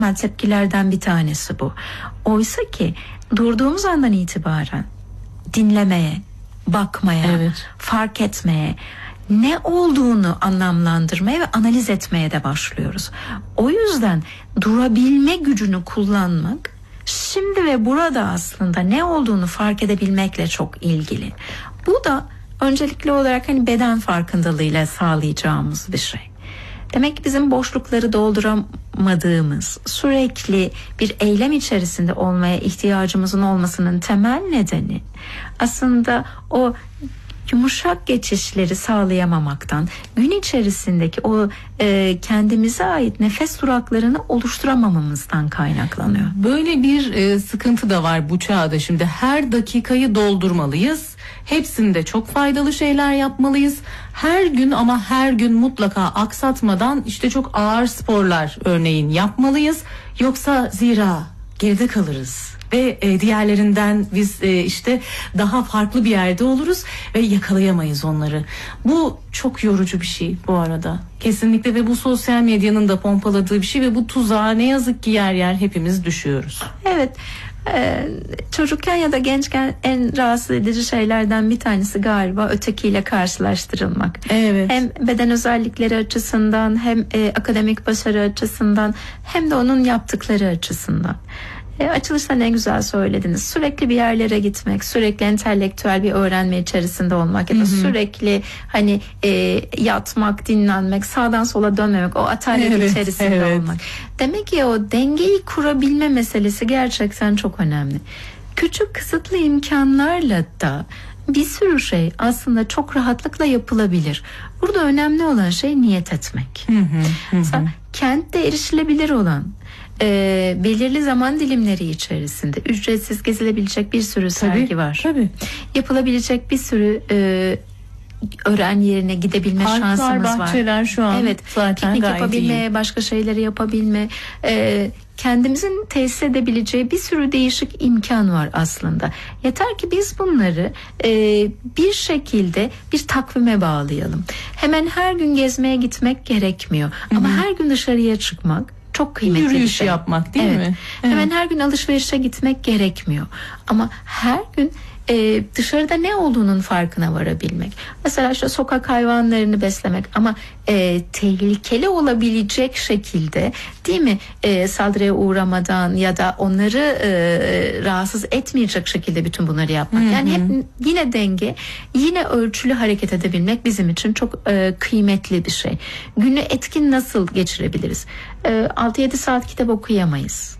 tepkilerden bir tanesi bu. Oysa ki durduğumuz andan itibaren dinlemeye, bakmaya, fark etmeye, ne olduğunu anlamlandırmaya ve analiz etmeye de başlıyoruz. O yüzden durabilme gücünü kullanmak şimdi ve burada aslında ne olduğunu fark edebilmekle çok ilgili. Bu da öncelikli olarak beden farkındalığıyla sağlayacağımız bir şey. Demek ki bizim boşlukları dolduramadığımız, sürekli bir eylem içerisinde olmaya ihtiyacımızın olmasının temel nedeni aslında o yumuşak geçişleri sağlayamamaktan, gün içerisindeki o kendimize ait nefes duraklarını oluşturamamamızdan kaynaklanıyor. Böyle bir sıkıntı da var bu çağda şimdi. Her dakikayı doldurmalıyız. Hepsinde çok faydalı şeyler yapmalıyız. Her gün ama her gün mutlaka aksatmadan çok ağır sporlar örneğin yapmalıyız. Yoksa zira geride kalırız. Ve diğerlerinden biz daha farklı bir yerde oluruz ve yakalayamayız onları. Bu çok yorucu bir şey bu arada. Kesinlikle ve bu sosyal medyanın da pompaladığı bir şey ve bu tuzağa ne yazık ki yer yer hepimiz düşüyoruz. Evet. Çocukken ya da gençken en rahatsız edici şeylerden bir tanesi galiba ötekiyle karşılaştırılmak. Evet. Hem beden özellikleri açısından hem akademik başarı açısından hem de onun yaptıkları açısından. Açılışta ne güzel söylediniz. Sürekli bir yerlere gitmek, sürekli entelektüel bir öğrenme içerisinde olmak ya da sürekli yatmak, dinlenmek, sağdan sola dönmemek, o atalet içerisinde olmak. Demek ki o dengeyi kurabilme meselesi gerçekten çok önemli. Küçük kısıtlı imkanlarla da bir sürü şey aslında çok rahatlıkla yapılabilir. Burada önemli olan şey niyet etmek. Mesela kentte erişilebilir olan belirli zaman dilimleri içerisinde ücretsiz gezilebilecek bir sürü sergi var. Tabii. Yapılabilecek bir sürü öğren yerine gidebilme şansımız var. Bahçeler şu an zaten piknik gayet yapabilme, iyi. başka şeyleri yapabilme, kendimizin tesis edebileceği bir sürü değişik imkan var aslında. Yeter ki biz bunları bir şekilde bir takvime bağlayalım. Hemen her gün gezmeye gitmek gerekmiyor. Ama her gün dışarıya çıkmak çok kıymetli bir yürüyüş şey. yapmak değil mi? Hemen her gün alışverişe gitmek gerekmiyor. Ama her gün dışarıda ne olduğunun farkına varabilmek. Mesela sokak hayvanlarını beslemek ama tehlikeli olabilecek şekilde, değil mi? Saldırıya uğramadan ya da onları rahatsız etmeyecek şekilde bütün bunları yapmak. Yani hep yine denge, yine ölçülü hareket edebilmek bizim için çok kıymetli bir şey. Günü etkin nasıl geçirebiliriz? 6-7 saat kitap okuyamayız.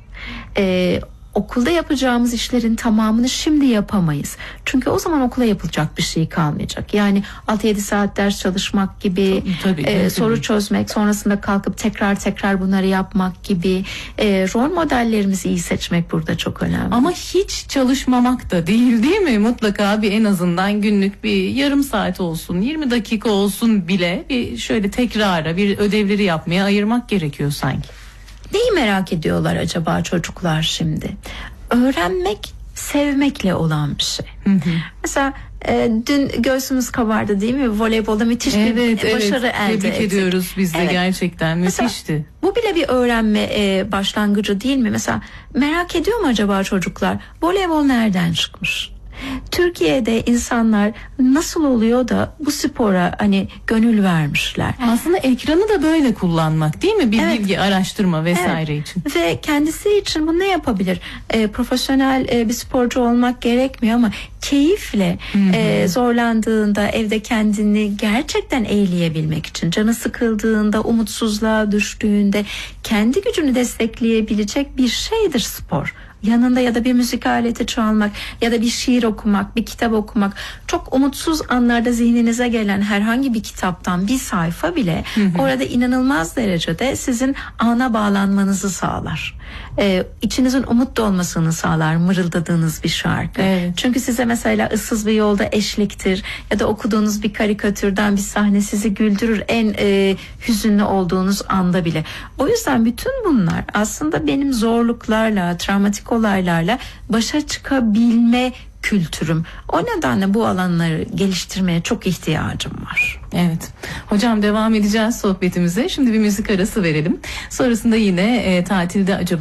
Okulda yapacağımız işlerin tamamını şimdi yapamayız. Çünkü o zaman okula yapılacak bir şey kalmayacak. Yani 6-7 saat ders çalışmak gibi, soru çözmek, sonrasında kalkıp tekrar bunları yapmak gibi rol modellerimizi iyi seçmek burada çok önemli. Ama hiç çalışmamak da değil mi? Mutlaka bir en azından günlük bir yarım saat olsun, 20 dakika olsun bile bir şöyle tekrara, bir ödevleri yapmaya ayırmak gerekiyor sanki. Neyi merak ediyorlar acaba çocuklar şimdi? Öğrenmek sevmekle olan bir şey. Mesela dün göğsümüz kabardı değil mi? Voleybolda müthiş bir başarı elde ettik. Tebrik ediyoruz biz de gerçekten müthişti. Mesela, bu bile bir öğrenme başlangıcı değil mi? Mesela merak ediyor mu acaba çocuklar? Voleybol nereden çıkmış? Türkiye'de insanlar nasıl oluyor da bu spora gönül vermişler? Aslında ekranı da böyle kullanmak değil mi? Bir bilgi araştırma vesaire için. Ve kendisi için bu ne yapabilir? Profesyonel bir sporcu olmak gerekmiyor ama keyifle zorlandığında evde kendini gerçekten eğleyebilmek için, canı sıkıldığında, umutsuzluğa düştüğünde kendi gücünü destekleyebilecek bir şeydir spor. Yanında ya da bir müzik aleti çalmak ya da bir şiir okumak, bir kitap okumak, çok umutsuz anlarda zihninize gelen herhangi bir kitaptan bir sayfa bile orada inanılmaz derecede sizin ana bağlanmanızı sağlar. İçinizin umut dolmasını sağlar mırıldadığınız bir şarkı. Çünkü size mesela ıssız bir yolda eşliktir ya da okuduğunuz bir karikatürden bir sahne sizi güldürür en hüzünlü olduğunuz anda bile. O yüzden bütün bunlar aslında benim zorluklarla, travmatik olaylarla başa çıkabilme kültürüm. O nedenle bu alanları geliştirmeye çok ihtiyacım var. Evet. Hocam devam edeceğiz sohbetimize. Şimdi bir müzik arası verelim. Sonrasında yine tatilde acaba